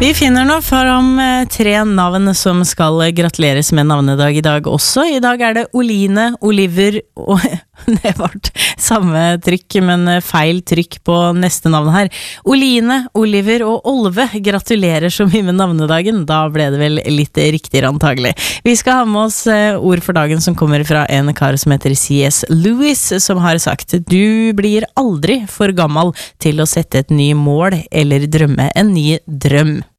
Vi finner nå fram 3 navn som skal gratuleres med navnedag I dag også. I dag det Oline, Oliver og det var samme trykk, men feil trykk på neste navn her. Oline, Oliver og Olve gratulerer så mye med navnedagen. Da ble det vel litt riktigere antagelig. Vi skal ha med oss ord for dagen som kommer fra en kar som heter C.S. Lewis, som har sagt: Du blir aldri for gammel til å sette et ny mål eller drømme en ny drøm.